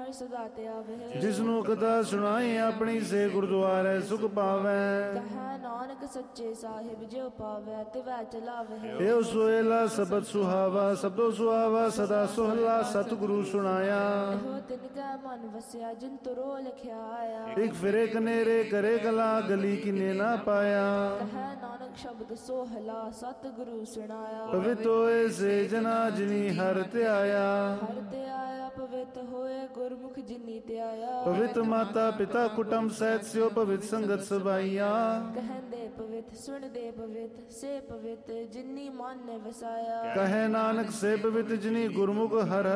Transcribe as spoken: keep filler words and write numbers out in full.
ਹਰ ਸਦਾ ਤੇ ਆਵਹਿ। ਜਿਸਨੂੰ ਕਥਾ ਸੁਣਾਈ ਆਪਣੀ ਸੇ ਗੁਰਦੁਆਰੇ ਸੁਖ ਪਾਵੈ। ਕਹੈ ਨਾਨਕ ਸੱਚੇ ਸਾਹਿਬ ਜਿਉ ਪਾਵੈ ਤਿਵੈ ਚਲਾਵਹਿ। ਏਉ ਸੋਇਲਾ ਸਬਦ ਸੁਹਾਵਾ ਸਬਦੋ ਸੁਹਾਵਾ ਸਦਾ ਸੁਹਲਾ ਸਤਿਗੁਰੂ ਸੁਣਾਇਆ। ਇਹੋ ਤਿਨ ਕੈ ਮਨ ਵਸਿਆ ਜਿਨ ਤੁਰੋ ਲਿਖਿਆ ਆਇਆ। ਇਕ ਫਿਰੇ ਕਨੇਰੇ ਕਰੇ ਕਲਾ ਗਲੀ ਕਿਨੇ ਨਾ ਪਾਇਆ। ਕਹੈ ਨਾਨਕ ਸ਼ਬਦ ਸੋਹਲਾ ਸਤਿਗੁਰੂ ਸੁਣਾਇਆ। ਪਵਿੱਤ ਹੋਏ ਸੇ ਜਨਾ ਜਿਨੀ ਹਰਿ ਧਿਆਇਆ। ਹਰਿ ਤੇ ਆਇਆ ਪਵਿੱਤ ਹੋਏ ਗੁਰਮੁਖ ਜਿਨੀ ਤੇ ਆਇਆ। ਪਵਿੱਤ ਮਾਤਾ ਪਿਤਾ ਕੁਟੁੰਬ ਸਹਿਤ ਸਿਓ ਪਵਿੱਤ ਸੰਗਤ ਸਭਾਈਆ। ਕਹਿੰਦੇ ਪਵਿੱਤ ਸੁਣਦੇ ਪਵਿੱਤ ਸੇ ਪਵਿੱਤ ਜਿਨੀ ਮਨ ਨੇ ਵਸਾਇਆ। ਕਹੈ ਨਾਨਕ ਸੇ ਪਵਿੱਤ ਜਿਨੀ ਗੁਰਮੁਖ ਹਰਿ